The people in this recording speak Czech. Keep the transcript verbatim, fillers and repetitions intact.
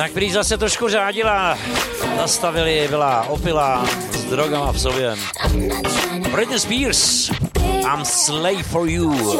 Tak prý zase trošku řádila, zastavili, byla opilá s drogama v sobě. Britney Spears, I'm slave for you.